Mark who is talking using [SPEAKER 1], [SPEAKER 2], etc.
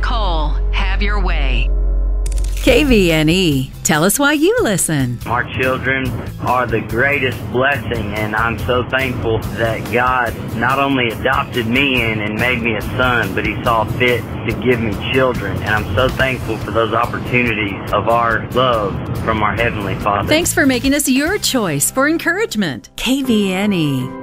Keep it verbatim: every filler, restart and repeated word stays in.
[SPEAKER 1] Nicole, have your way.
[SPEAKER 2] K V N E, tell us why you listen.
[SPEAKER 3] Our children are the greatest blessing, and I'm so thankful that God not only adopted me in and made me a son, but He saw fit to give me children. And I'm so thankful for those opportunities of our love from our Heavenly Father.
[SPEAKER 2] Thanks for making us your choice for encouragement. K V N E.